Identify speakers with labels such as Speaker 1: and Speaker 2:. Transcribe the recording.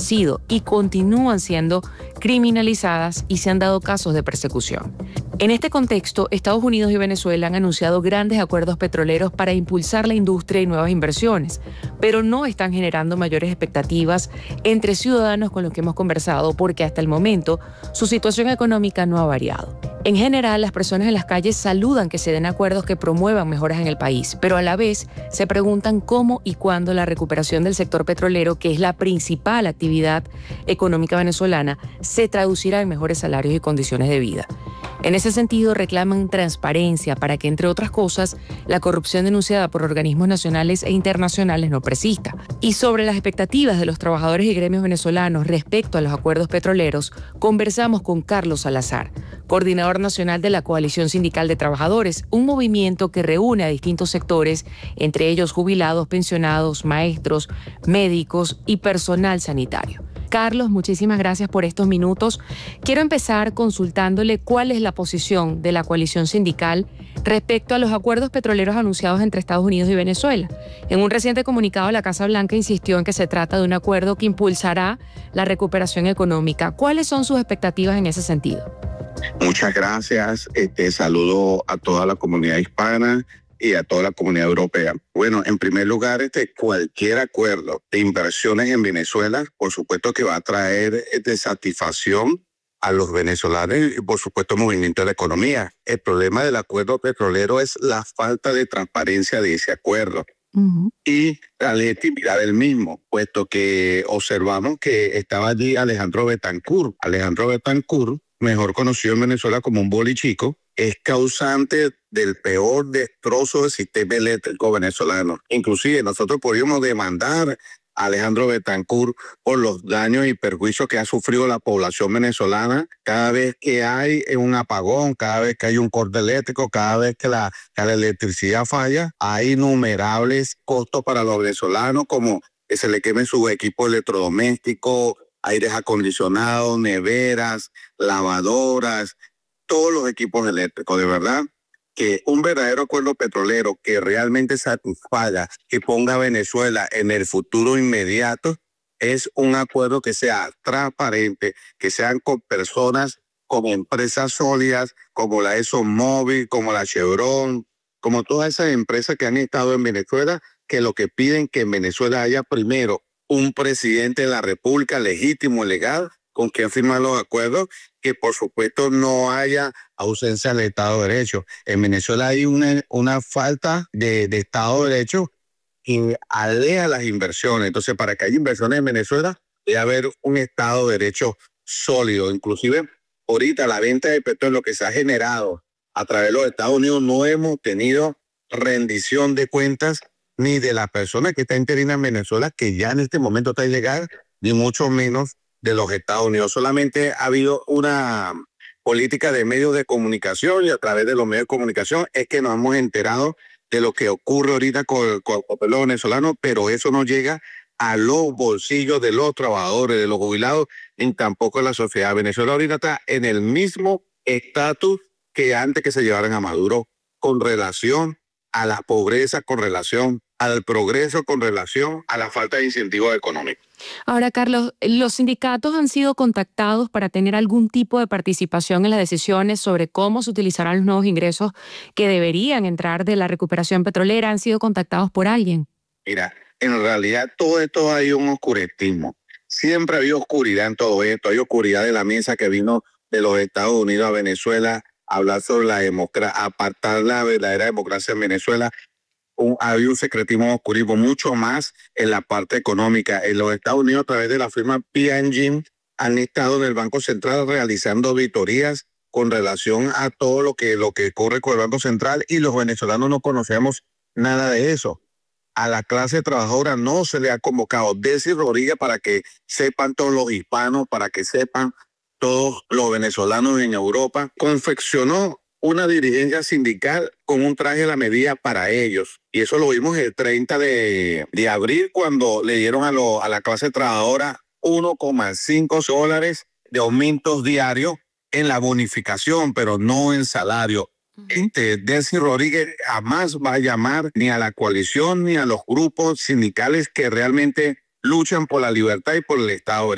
Speaker 1: sido y continúan siendo criminalizadas y se han dado casos de persecución. En este contexto, Estados Unidos y Venezuela han anunciado grandes acuerdos petroleros para impulsar la industria y nuevas inversiones, pero no están generando mayores expectativas entre ciudadanos con los que hemos conversado porque hasta el momento su situación económica no ha variado. En general, las personas en las calles saludan que se den acuerdos que promuevan mejoras en el país, pero a la vez se preguntan cómo y cuándo la recuperación del sector petrolero, que es la principal actividad económica venezolana, se traducirá en mejores salarios y condiciones de vida. En ese sentido, reclaman transparencia para que, entre otras cosas, la corrupción denunciada por organismos nacionales e internacionales no persista. Y sobre las expectativas de los trabajadores y gremios venezolanos respecto a los acuerdos petroleros, conversamos con Carlos Salazar, coordinador nacional de la Coalición Sindical de Trabajadores, un movimiento que reúne a distintos sectores, entre ellos jubilados, pensionados, maestros, médicos y personal sanitario. Carlos, muchísimas gracias por estos minutos. Quiero empezar consultándole cuál es la posición de la coalición sindical respecto a los acuerdos petroleros anunciados entre Estados Unidos y Venezuela. En un reciente comunicado, la Casa Blanca insistió en que se trata de un acuerdo que impulsará la recuperación económica. ¿Cuáles son sus expectativas en ese sentido?
Speaker 2: Muchas gracias. Saludo a toda la comunidad hispana y a toda la comunidad europea. Bueno, en primer lugar, cualquier acuerdo de inversiones en Venezuela, por supuesto que va a traer satisfacción a los venezolanos y, por supuesto, movimiento de la economía. El problema del acuerdo petrolero es la falta de transparencia de ese acuerdo. Y la legitimidad del mismo, puesto que observamos que estaba allí Alejandro Betancur. Alejandro Betancur, mejor conocido en Venezuela como un bolichico, es causante del peor destrozo del sistema eléctrico venezolano. Inclusive nosotros podríamos demandar a Alejandro Betancur por los daños y perjuicios que ha sufrido la población venezolana cada vez que hay un apagón, cada vez que hay un corte eléctrico, cada vez que la electricidad falla. Hay innumerables costos para los venezolanos, como que se le quemen sus equipos electrodomésticos, aires acondicionados, neveras, lavadoras, todos los equipos eléctricos. De verdad que un verdadero acuerdo petrolero que realmente satisfaga, que ponga a Venezuela en el futuro inmediato, es un acuerdo que sea transparente, que sean con personas, con empresas sólidas, como la ExxonMobil, como la Chevron, como todas esas empresas que han estado en Venezuela, que lo que piden que en Venezuela haya primero un presidente de la República legítimo, legal, con quien firmar los acuerdos, que por supuesto no haya ausencia del Estado de Derecho. En Venezuela hay una falta de Estado de Derecho que aleja las inversiones. Entonces, para que haya inversiones en Venezuela, debe haber un Estado de Derecho sólido. Inclusive, ahorita la venta de petróleo que se ha generado a través de los Estados Unidos, no hemos tenido rendición de cuentas ni de la persona que está interina en Venezuela, que ya en este momento está ilegal, ni mucho menos de los Estados Unidos. Solamente ha habido una política de medios de comunicación, y a través de los medios de comunicación es que nos hemos enterado de lo que ocurre ahorita con el pueblo venezolano, pero eso no llega a los bolsillos de los trabajadores, de los jubilados, ni tampoco de la sociedad. Venezuela ahorita está en el mismo estatus que antes que se llevaran a Maduro, con relación a la pobreza, con relación al progreso, con relación a la falta de incentivos económicos.
Speaker 1: Ahora, Carlos, ¿los sindicatos han sido contactados para tener algún tipo de participación en las decisiones sobre cómo se utilizarán los nuevos ingresos que deberían entrar de la recuperación petrolera? ¿Han sido contactados por alguien?
Speaker 2: Mira, en realidad todo esto hay un oscurantismo. Siempre ha habido oscuridad en todo esto. Hay oscuridad de la mesa que vino de los Estados Unidos a Venezuela a hablar sobre la democracia, apartar la verdadera democracia en Venezuela. Hay un secretismo, oscurismo, mucho más en la parte económica. En los Estados Unidos, a través de la firma P&G, han estado en el Banco Central realizando auditorías con relación a todo lo que ocurre con el Banco Central, y los venezolanos no conocemos nada de eso. A la clase trabajadora no se le ha convocado. Desi Rodríguez, para que sepan todos los hispanos, para que sepan todos los venezolanos en Europa, confeccionó una dirigencia sindical con un traje a la medida para ellos. Y eso lo vimos el 30 de abril, cuando le dieron a la clase trabajadora $1.5 de aumentos diarios en la bonificación, pero no en salario. Desi Rodríguez jamás va a llamar ni a la coalición ni a los grupos sindicales que realmente luchan por la libertad y por el Estado.